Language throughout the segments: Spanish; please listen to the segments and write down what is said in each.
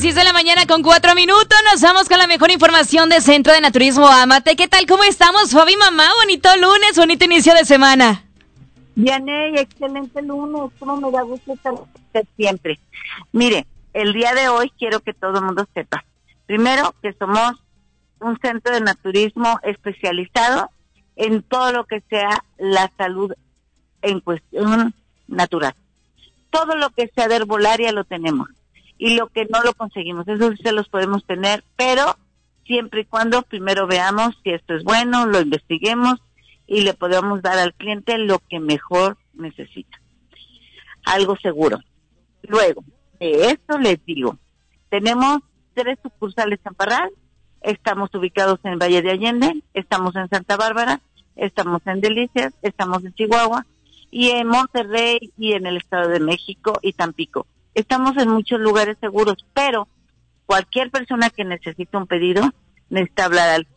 10 de la mañana con 4 minutos. Nos vamos con la mejor información de Centro de Naturismo Amate. ¿Qué tal? ¿Cómo estamos, Fabi mamá? Bonito lunes, bonito inicio de semana. Vianey, excelente lunes. ¿Cómo me da gusto estar con usted siempre? Mire, el día de hoy quiero que todo el mundo sepa. Primero, que somos un centro de naturismo especializado en todo lo que sea la salud en cuestión natural. Todo lo que sea de herbolaria lo tenemos. Y lo que no lo conseguimos, eso sí se los podemos tener, pero siempre y cuando primero veamos si esto es bueno, lo investiguemos y le podemos dar al cliente lo que mejor necesita. Algo seguro. Luego, de esto les digo, tenemos 3 sucursales en Parral, estamos ubicados en Valle de Allende, estamos en Santa Bárbara, estamos en Delicias, estamos en Chihuahua y en Monterrey y en el Estado de México y Tampico. Estamos en muchos lugares seguros, pero cualquier persona que necesite un pedido necesita hablar al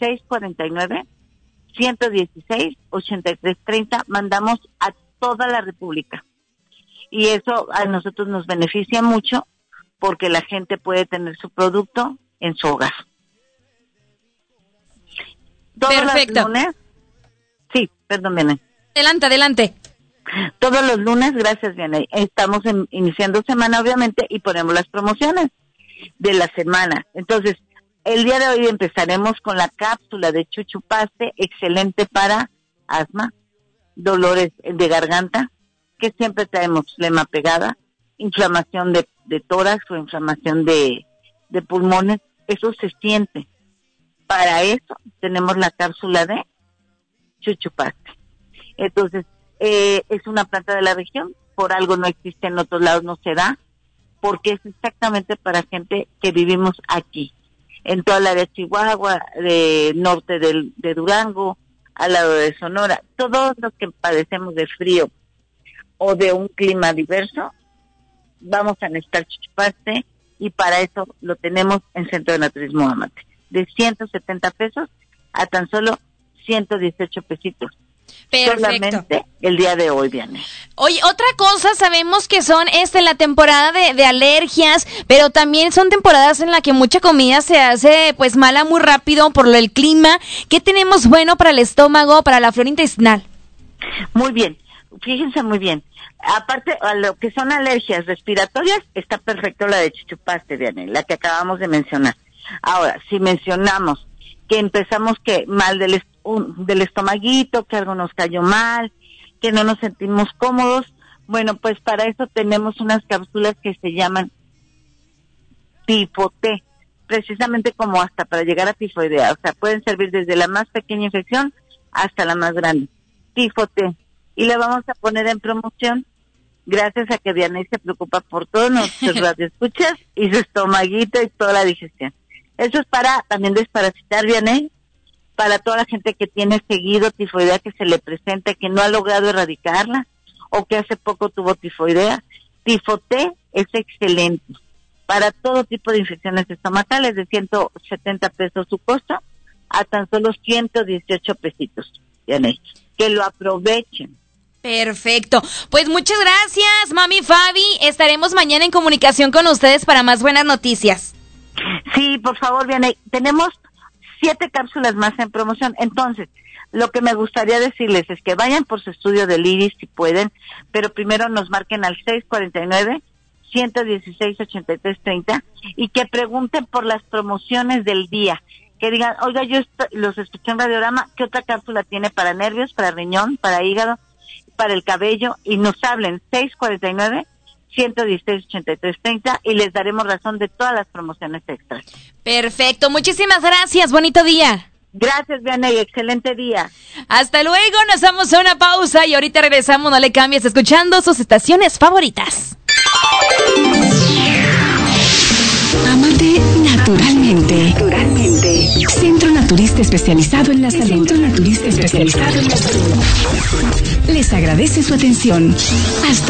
649-116-8330. Mandamos a toda la República. Y eso a nosotros nos beneficia mucho porque la gente puede tener su producto en su hogar. Perfecto. Los lunes, sí, perdón, Vianey. Adelante. Todos los lunes, gracias, Vianey. Estamos iniciando semana, obviamente, y ponemos las promociones de la semana. Entonces, el día de hoy empezaremos con la cápsula de chuchupaste, excelente para asma, dolores de garganta, que siempre traemos flema pegada, inflamación de tórax o inflamación de pulmones. Eso se siente. Para eso tenemos la cápsula de chuchupaste. Entonces, es una planta de la región, por algo no existe en otros lados, no se da, porque es exactamente para gente que vivimos aquí, en toda la área de Chihuahua, de norte de Durango, al lado de Sonora. Todos los que padecemos de frío o de un clima diverso, vamos a necesitar chuchupaste, y para eso lo tenemos en Centro de Naturismo Amate, de 170 pesos a tan solo 118 pesitos. Perfecto. Solamente el día de hoy, Vianey. Oye, otra cosa, sabemos que son la temporada de alergias, pero también son temporadas en la que mucha comida se hace pues mala muy rápido por el clima. ¿Qué tenemos bueno para el estómago, para la flora intestinal? Muy bien, fíjense muy bien. Aparte, a lo que son alergias respiratorias, está perfecto la de chuchupaste, Vianey, la que acabamos de mencionar. Ahora, si mencionamos que empezamos mal del estomaguito, que algo nos cayó mal, que no nos sentimos cómodos, bueno, pues para eso tenemos unas cápsulas que se llaman Tifo-T, precisamente como hasta para llegar a tifoidea, o sea, pueden servir desde la más pequeña infección hasta la más grande. Tifo-T, y le vamos a poner en promoción, gracias a que Vianey se preocupa por todos nuestros radioescuchas y su estomaguito y toda la digestión. Eso es para también desparasitar, Vianey, para toda la gente que tiene seguido tifoidea, que se le presenta, que no ha logrado erradicarla, o que hace poco tuvo tifoidea. Tifo-T es excelente para todo tipo de infecciones estomacales, de 170 pesos su costo a tan solo 118 pesitos, Vianey. Que lo aprovechen. Perfecto. Pues muchas gracias, mami Fabi. Estaremos mañana en comunicación con ustedes para más buenas noticias. Sí, por favor, Vianey. Tenemos 7 cápsulas más en promoción. Entonces, lo que me gustaría decirles es que vayan por su estudio del iris si pueden, pero primero nos marquen al 649-116-8330 y que pregunten por las promociones del día. Que digan, oiga, yo los escuché en Radiorama, ¿qué otra cápsula tiene para nervios, para riñón, para hígado, para el cabello? Y nos hablen 649-116-8330 y les daremos razón de todas las promociones extras. Perfecto, muchísimas gracias, bonito día. Gracias, Vianey, excelente día. Hasta luego, nos damos a una pausa y ahorita regresamos, no le cambies, escuchando sus estaciones favoritas. Amate naturalmente. Centro Naturista especializado en la salud. Les agradece su atención. Hasta